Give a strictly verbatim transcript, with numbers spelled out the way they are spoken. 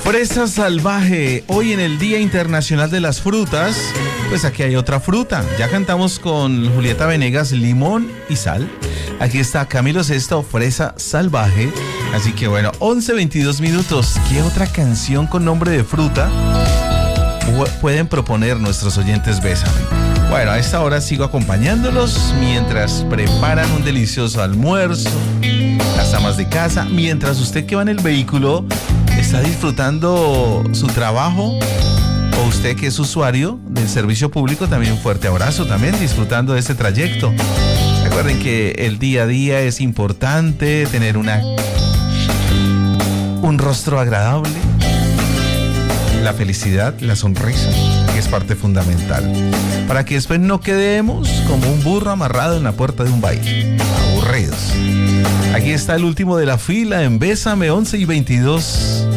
Fresa salvaje, hoy en el Día Internacional de las Frutas, pues aquí hay otra fruta. Ya cantamos con Julieta Venegas, limón y sal. Aquí está Camilo Sesto, fresa salvaje. Así que bueno, once veintidós minutos. ¿Qué otra canción con nombre de fruta pueden proponer nuestros oyentes? Bésame. Bueno, a esta hora sigo acompañándolos mientras preparan un delicioso almuerzo, las amas de casa, mientras usted que va en el vehículo está disfrutando su trabajo, o usted que es usuario del servicio público, también un fuerte abrazo, también disfrutando de este trayecto. Recuerden que el día a día es importante tener una un rostro agradable, la felicidad, la sonrisa, que es parte fundamental, para que después no quedemos como un burro amarrado en la puerta de un baile, aburridos. Aquí está el último de la fila en Bésame, once y veintidós.